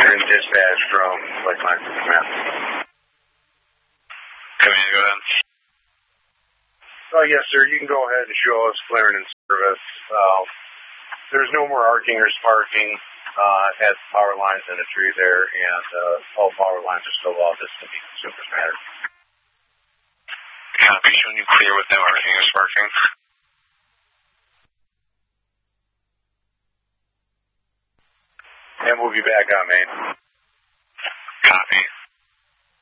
in dispatch from Lakeline Command. Command, go ahead. Yes, sir. You can go ahead and show us flaring in service. There's no more arcing or sparking at the power lines in the tree there, and all power lines are still off. This can be consumers matter. Copy. Showing you clear with no arcing or sparking. And we'll be back on main. Copy.